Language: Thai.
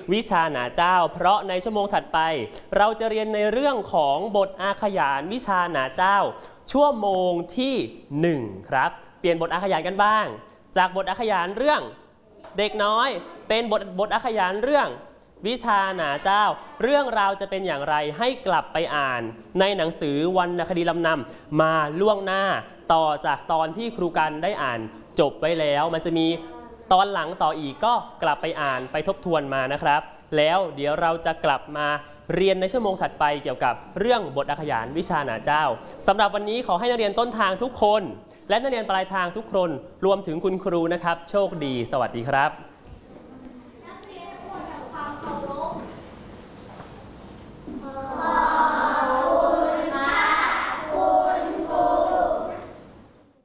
วิชาหนาเจ้าเพราะในชั่วโมงถัดไปเราจะเรียนในเรื่องของบทอาขยานวิชาหนาเจ้าชั่วโมงที่1ครับเปลี่ยนบทอาขยานกันบ้างจากบทอาขยานเรื่องเด็กน้อยเป็นบทอาขยานเรื่องวิชาหนาเจ้าเรื่องราวจะเป็นอย่างไรให้กลับไปอ่านในหนังสือวรรณคดีลำนำมาล่วงหน้าต่อจากตอนที่ครูกันได้อ่านจบไว้แล้วมันจะมีตอนหลังต่ออีกก็กลับไปอ่านไปทบทวนมานะครับแล้วเดี๋ยวเราจะกลับมาเรียนในชั่วโมงถัดไปเกี่ยวกับเรื่องบทอาขยานวิชาหนาเจ้าสำหรับวันนี้ขอให้นักเรียนต้นทางทุกคนและนักเรียนปลายทางทุกคนรวมถึงคุณครูนะครับโชคดีสวัสดีครับ